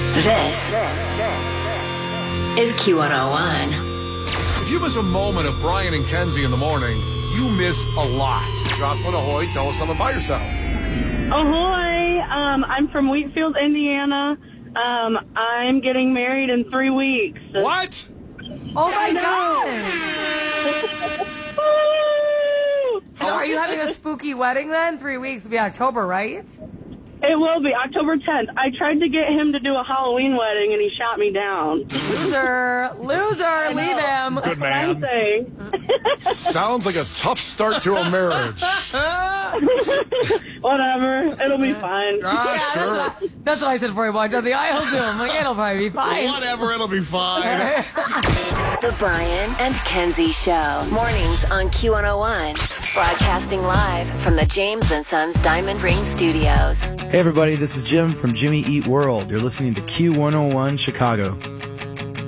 This is Q101. If you miss a moment of Brian and Kenzie in the morning, you miss a lot. Jocelyn, ahoy, tell us something about yourself. Ahoy, I'm from Wheatfield, Indiana. I'm getting married in 3 weeks. What? Oh my God! So are you having a spooky wedding then? 3 weeks will be October, right? It will be October 10th. I tried to get him to do a Halloween wedding, and he shot me down. Loser, leave him. Good What I'm man. saying. Sounds like a tough start to a marriage. Whatever. It'll be fine. Sure. That's what I said before he walked down the aisle to him. Like, it'll probably be fine. Whatever, it'll be fine. The Brian and Kenzie Show. Mornings on Q101. Broadcasting live from the James & Sons Diamond Ring Studios. Hey everybody, this is Jim from Jimmy Eat World. You're listening to Q101 Chicago.